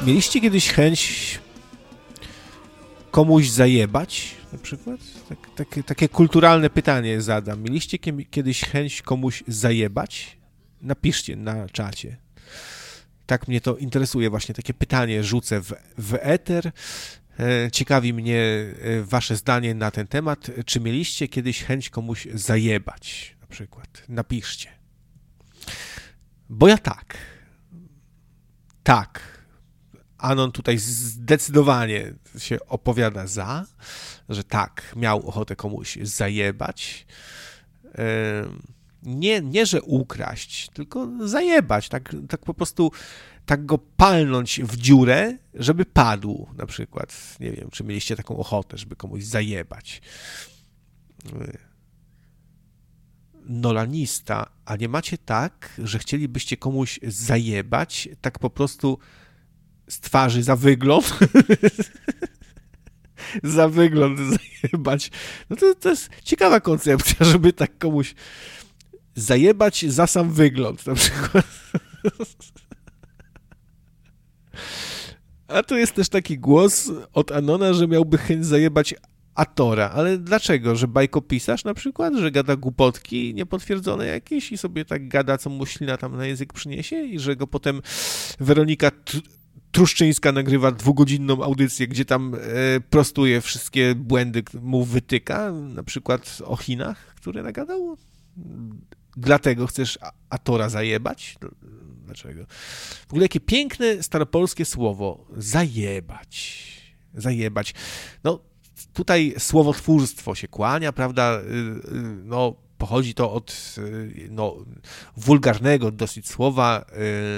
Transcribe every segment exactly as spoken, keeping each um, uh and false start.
Mieliście kiedyś chęć komuś zajebać, na przykład? Tak, takie, takie kulturalne pytanie zadam. Mieliście kiedyś chęć komuś zajebać? Napiszcie na czacie. Tak mnie to interesuje, właśnie takie pytanie rzucę w, w eter. Ciekawi mnie wasze zdanie na ten temat. Czy mieliście kiedyś chęć komuś zajebać, na przykład? Napiszcie. Bo ja tak. Tak. Anon tutaj zdecydowanie się opowiada za, że tak, miał ochotę komuś zajebać. Nie, nie że ukraść, tylko zajebać, tak, tak po prostu tak go palnąć w dziurę, żeby padł, na przykład. Nie wiem, czy mieliście taką ochotę, żeby komuś zajebać. Nolanista, a nie macie tak, że chcielibyście komuś zajebać, tak po prostu z twarzy za wygląd? Za wygląd zajebać. No to, to jest ciekawa koncepcja, żeby tak komuś zajebać za sam wygląd, na przykład. A tu jest też taki głos od Anona, że miałby chęć zajebać Atora. Ale dlaczego? Że bajkopisarz na przykład? Że gada głupotki niepotwierdzone jakieś i sobie tak gada, co mu ślina tam na język przyniesie i że go potem Weronika Truszczyńska nagrywa dwugodzinną audycję, gdzie tam e, prostuje wszystkie błędy, mu wytyka, na przykład o Chinach, które nagadał. Dlatego chcesz Atora zajebać? Dlaczego? W ogóle jakie piękne staropolskie słowo. Zajebać. Zajebać. No, tutaj słowotwórstwo się kłania, prawda? No, pochodzi to od no, wulgarnego dosyć słowa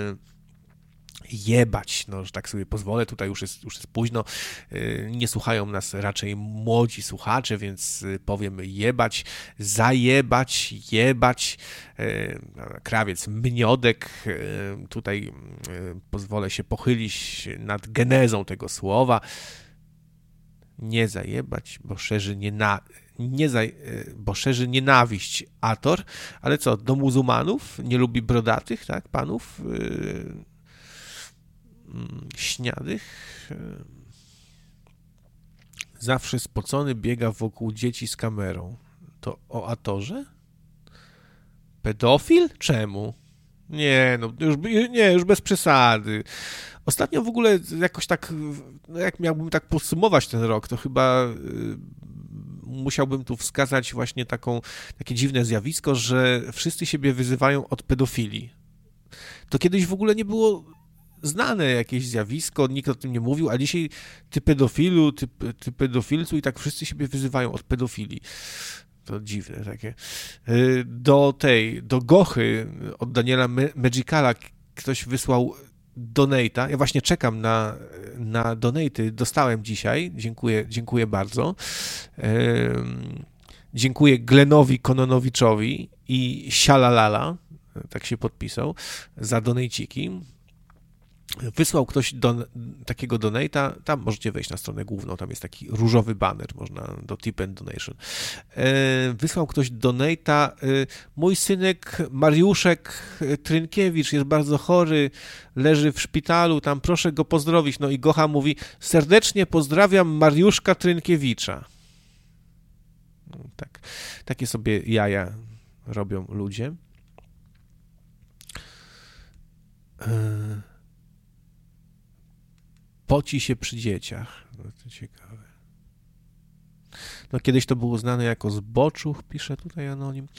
jebać, no, że tak sobie pozwolę, tutaj już jest, już jest późno, nie słuchają nas raczej młodzi słuchacze, więc powiem jebać, zajebać, jebać, krawiec, mniodek, tutaj pozwolę się pochylić nad genezą tego słowa, nie zajebać, bo szerzy niena... Nie za, bo szerzy nienawiść Ator, ale co, do muzułmanów? Nie lubi brodatych, tak, panów? Śniadych, zawsze spocony biega wokół dzieci z kamerą. To o Atorze? Pedofil? Czemu? Nie, no już, nie, już bez przesady. Ostatnio w ogóle jakoś tak, no jak miałbym tak podsumować ten rok, to chyba y, musiałbym tu wskazać właśnie taką, takie dziwne zjawisko, że wszyscy siebie wyzywają od pedofilii. To kiedyś w ogóle nie było znane jakieś zjawisko, nikt o tym nie mówił, a dzisiaj ty pedofilu, ty, ty pedofilcu i tak wszyscy siebie wyzywają od pedofilii. To dziwne takie. Do tej, do Gochy od Daniela Magicala ktoś wysłał donate'a. Ja właśnie czekam na, na donate'y. Dostałem dzisiaj. Dziękuję, dziękuję bardzo. Dziękuję Glenowi Kononowiczowi i Sialalala, tak się podpisał, za donejciki. Wysłał ktoś don, takiego donate'a, tam możecie wejść na stronę główną, tam jest taki różowy banner, można do tip and donation. E, wysłał ktoś donate'a, e, mój synek Mariuszek Trynkiewicz jest bardzo chory, leży w szpitalu, tam proszę go pozdrowić. No i Gocha mówi, serdecznie pozdrawiam Mariuszka Trynkiewicza. No, tak, takie sobie jaja robią ludzie. E, Poci się przy dzieciach. No to ciekawe. No kiedyś to było znane jako zboczuch, pisze tutaj anonim.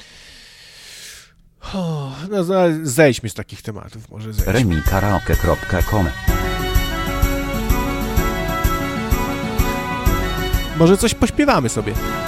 O, no zejdźmy z takich tematów, może zejdźmy. remikaraoke kropka com Może coś pośpiewamy sobie.